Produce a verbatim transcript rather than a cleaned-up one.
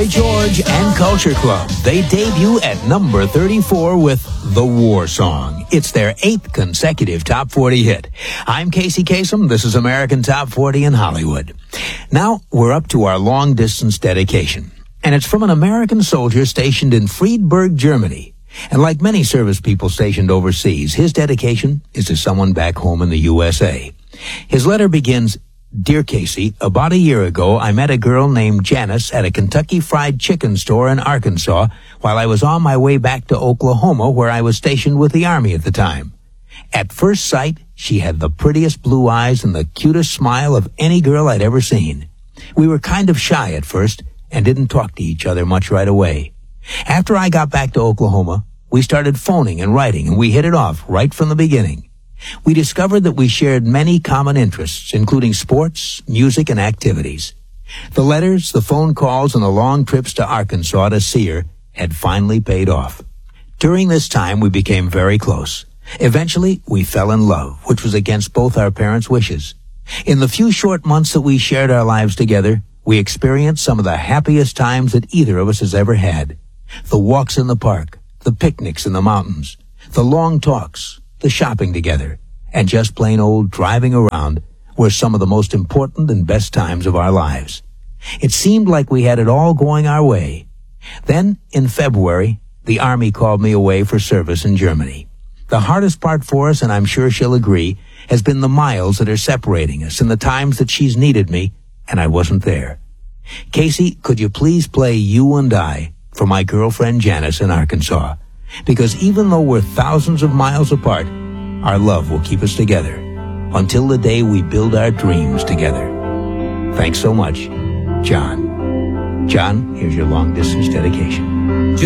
Boy George and Culture Club. They debut at number thirty-four with The War Song. It's their eighth consecutive Top forty hit. I'm Casey Kasem. This is American Top forty in Hollywood. Now, we're up to our long-distance dedication. And it's from an American soldier stationed in Friedberg, Germany. And like many service people stationed overseas, his dedication is to someone back home in the U S A. His letter begins, "Dear Casey, about a year ago, I met a girl named Janice at a Kentucky Fried Chicken store in Arkansas while I was on my way back to Oklahoma, where I was stationed with the Army at the time. At first sight, she had the prettiest blue eyes and the cutest smile of any girl I'd ever seen. We were kind of shy at first and didn't talk to each other much right away. After I got back to Oklahoma, we started phoning and writing, and we hit it off right from the beginning. We discovered that we shared many common interests, including sports, music, and activities. The letters, the phone calls, and the long trips to Arkansas to see her had finally paid off. During this time, we became very close. Eventually, we fell in love, which was against both our parents' wishes. In the few short months that we shared our lives together, we experienced some of the happiest times that either of us has ever had. The walks in the park, the picnics in the mountains, the long talks, the shopping together, and just plain old driving around were some of the most important and best times of our lives. It seemed like we had it all going our way. Then, in February, the Army called me away for service in Germany. The hardest part for us, and I'm sure she'll agree, has been the miles that are separating us and the times that she's needed me and I wasn't there. Casey, could you please play You and I for my girlfriend Janice in Arkansas? Because even though we're thousands of miles apart, our love will keep us together until the day we build our dreams together. Thanks so much, John. John, here's your long-distance dedication.